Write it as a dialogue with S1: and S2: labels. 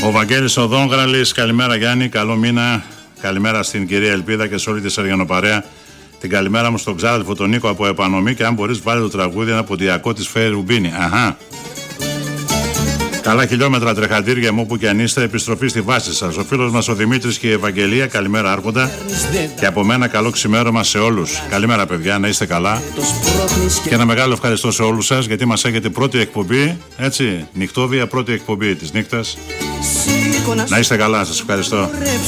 S1: Ο Βαγγέλης Οδόγραλης, καλημέρα Γιάννη, καλό μήνα. Καλημέρα στην κυρία Ελπίδα και σε όλη τη Σαριανοπαρέα. Την καλημέρα μου στον ξάδελφο τον Νίκο από Επανομή και αν μπορείς βάλει το τραγούδι ένα ποντιακό της Φέρι Ρουμπίνη. Αχα. Καλά χιλιόμετρα τρεχαντήρια μου που κι αν είστε, επιστροφή στη βάση σας. Ο φίλος μας ο Δημήτρης και η Ευαγγελία, καλημέρα Άρχοντα. Και από μένα καλό ξημέρωμα σε όλους. Καλημέρα παιδιά, να είστε καλά. Και ένα μεγάλο ευχαριστώ σε όλους σας γιατί μας έχετε πρώτη εκπομπή, έτσι, νυχτόβια πρώτη εκπομπή της νύχτας. Να είστε καλά, σας ευχαριστώ.